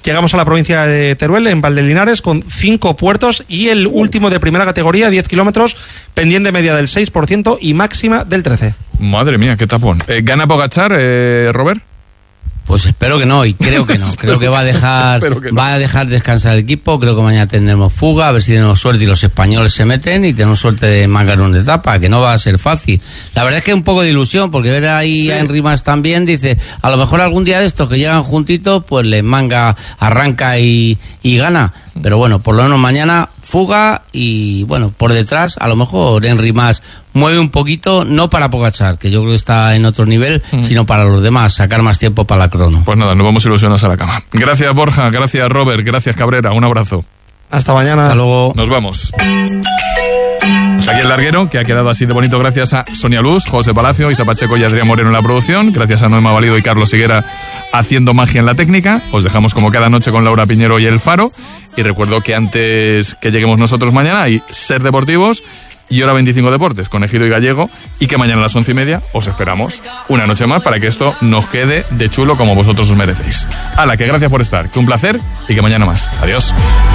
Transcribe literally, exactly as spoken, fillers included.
Llegamos a la provincia de Teruel, en Valdelinares, con cinco puertos y el último de primera categoría, diez kilómetros, pendiente media del seis por ciento y máxima del trece. Madre mía, qué tapón. Eh, ¿Gana Pogačar, eh, Robert? Pues espero que no, y creo que no. Creo que va a dejar no. va a dejar descansar el equipo. Creo que mañana tendremos fuga, a ver si tenemos suerte y los españoles se meten y tenemos suerte de mangar una etapa, que no va a ser fácil. La verdad es que un poco de ilusión, porque ver ahí sí. a Henry Mas también, dice, a lo mejor algún día de estos que llegan juntitos, pues les manga, arranca y, y gana. Pero bueno, por lo menos mañana fuga y bueno, por detrás a lo mejor Henry Mas mueve un poquito, no para Pogačar, que yo creo que está en otro nivel, mm. sino para los demás, sacar más tiempo para la crono. Pues nada, nos vamos ilusionados a la cama. Gracias Borja, gracias Robert, gracias Cabrera, un abrazo. Hasta mañana. Hasta luego. Nos vamos. Hasta aquí el larguero, que ha quedado así de bonito gracias a Sonia Luz, José Palacio, Isa Pacheco y Adrián Moreno en la producción, gracias a Noema Valido y Carlos Higuera haciendo magia en la técnica. Os dejamos como cada noche con Laura Piñero y El Faro, y recuerdo que antes que lleguemos nosotros mañana hay Ser Deportivos y Hora veinticinco Deportes con Ejido y Gallego, y que mañana a las once y media os esperamos una noche más para que esto nos quede de chulo como vosotros os merecéis. Hala, que gracias por estar, que un placer y que mañana más. Adiós.